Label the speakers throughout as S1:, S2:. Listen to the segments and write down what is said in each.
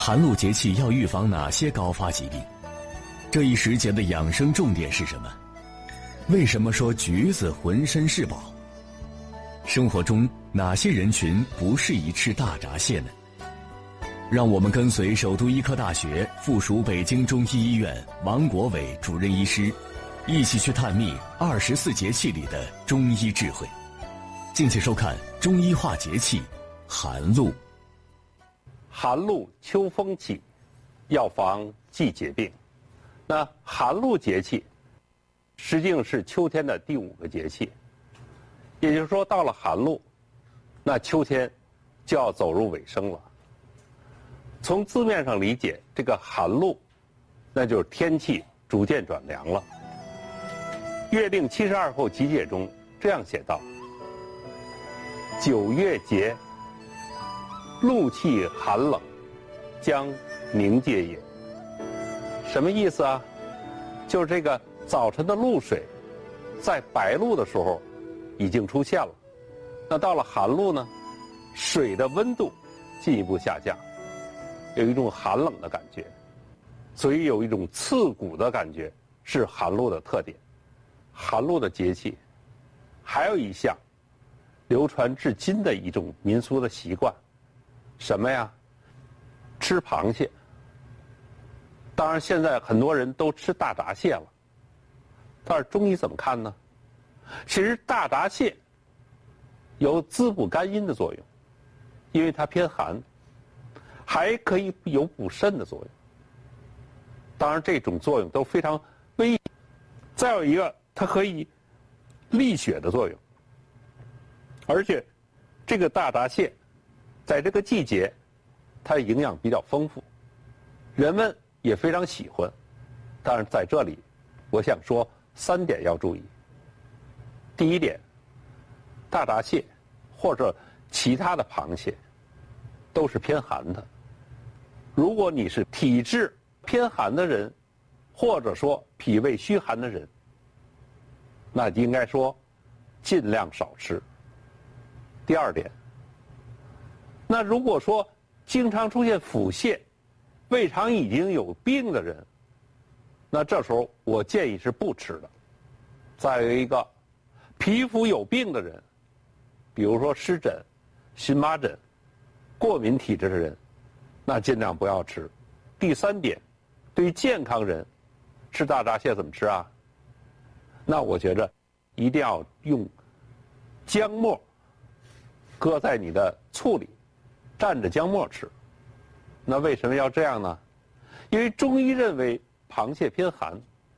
S1: 寒露节气要预防哪些高发疾病？这一时节的养生重点是什么？为什么说橘子浑身是宝？生活中哪些人群不适宜吃大闸蟹呢？让我们跟随首都医科大学附属北京中医医院王国伟主任医师，一起去探秘24节气里的中医智慧。敬请收看中医话节气寒露。
S2: 寒露秋风起，要防季节病。那寒露节气实际上是秋天的第5个节气，也就是说到了寒露，那秋天就要走入尾声了。从字面上理解，这个寒露那就是天气逐渐转凉了。约定72候集解中这样写道：9月节，露气寒冷，将凝结也。什么意思啊？就是这个早晨的露水，在白露的时候已经出现了。那到了寒露呢，水的温度进一步下降，有一种寒冷的感觉，所以有一种刺骨的感觉，是寒露的特点。寒露的节气，还有一项流传至今的一种民俗的习惯。什么呀？吃螃蟹。当然，现在很多人都吃大闸蟹了，但是中医怎么看呢？其实大闸蟹有滋补肝阴的作用，因为它偏寒，还可以有补肾的作用。当然，这种作用都非常微。再有一个，它可以利血的作用，而且这个大闸蟹在这个季节，它营养比较丰富，人们也非常喜欢。但是在这里，我想说3点要注意。第一点，大闸蟹或者其他的螃蟹都是偏寒的。如果你是体质偏寒的人，或者说脾胃虚寒的人，那应该说尽量少吃。第二点，那如果说经常出现腹泻、胃肠已经有病的人，那这时候我建议是不吃的。再有一个，皮肤有病的人，比如说湿疹、荨麻疹、过敏体质的人，那尽量不要吃。第3点，对于健康人，吃大闸蟹怎么吃啊？那我觉着一定要用姜末搁在你的醋里，蘸着姜末吃。那为什么要这样呢？因为中医认为螃蟹偏寒，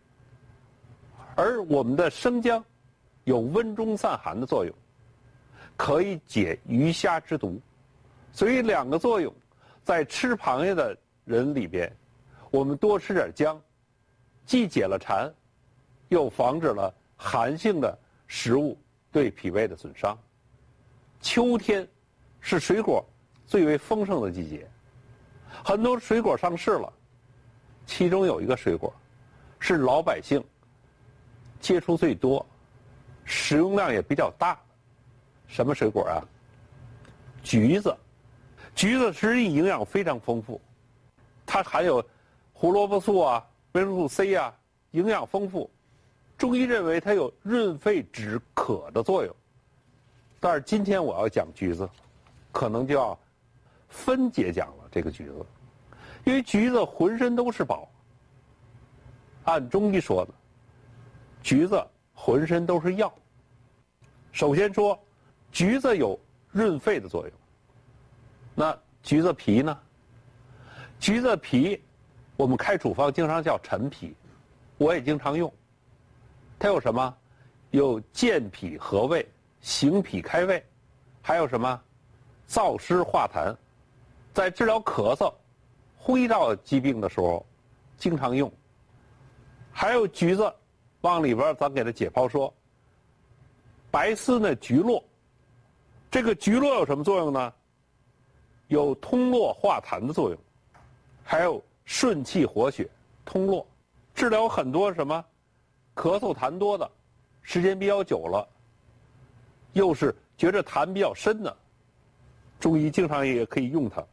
S2: 而我们的生姜有温中散寒的作用，可以解鱼虾之毒。所以2个作用，在吃螃蟹的人里边，我们多吃点姜，既解了馋，又防止了寒性的食物对脾胃的损伤。秋天是水果最为丰盛的季节，很多水果上市了，其中有一个水果是老百姓接触最多、食用量也比较大的。什么水果啊？橘子。橘子实际营养非常丰富，它含有胡萝卜素啊、维生素 C 啊，营养丰富。中医认为它有润肺止渴的作用。但是今天我要讲橘子，可能就要分节讲了这个橘子，因为橘子浑身都是宝。按中医说的，橘子浑身都是药。首先说，橘子有润肺的作用。那橘子皮呢？橘子皮，我们开处方经常叫陈皮，我也经常用。它有什么？有健脾和胃、行脾开胃，还有什么？燥湿化痰，在治疗咳嗽、呼吸道疾病的时候经常用。还有橘子，往里边咱给它解剖说，白丝呢橘络，这个橘络有什么作用呢？有通络化痰的作用，还有顺气活血、通络，治疗很多什么咳嗽痰多的，时间比较久了，又是觉着痰比较深的，中医经常也可以用它。